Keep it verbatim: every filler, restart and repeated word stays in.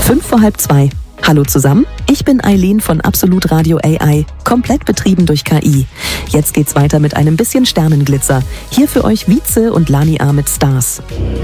Fünf vor halb zwei. Hallo zusammen, ich bin Eileen von Absolut Radio A I, komplett betrieben durch K I. Jetzt geht's weiter mit einem bisschen Sternenglitzer. Hier für euch Wietze und Lani A mit Stars.